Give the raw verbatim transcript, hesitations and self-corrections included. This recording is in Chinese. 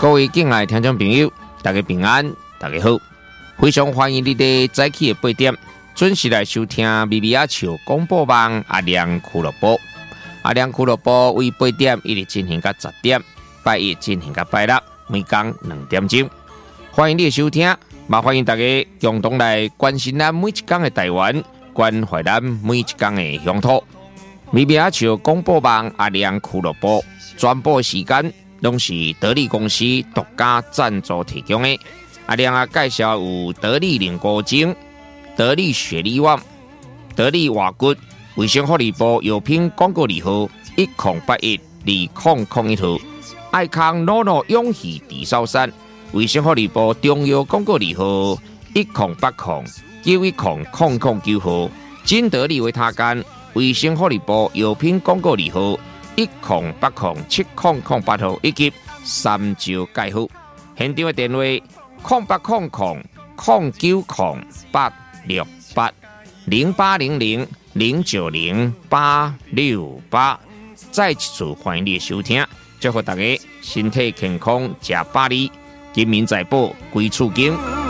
各位敬爱的听众朋友，大家平安，大家好，非常欢迎你在早起的八点准时来收听咪咪仔笑广播网阿亮俱乐部。阿亮俱乐部为八点一直进行到十点，拜一进行到拜六，每天两点钟。欢迎你的收听，麻烦大家共同来关心咱每一天的台湾，关怀咱每一天的乡土。咪咪仔笑广播网阿亮俱乐部全部时间拢是得力公司独家赞助提供的。阿亮啊，介绍有得力凝固精、得力雪力旺、得力瓦骨、卫生福利部药品广告字号一零八一二零零一号，爱康诺诺永续地sau山。卫生福利部中药广告字号一零八零九一零零零九号，金得利维他干卫生福利部药品广告字号一零八零七零零八号，以及三九介护。现场的电话零八零零零九零八六八零八零零零九零八六八。再一次欢迎你的收听，祝福大家身体健康，吃百里。金民财宝，归厝经。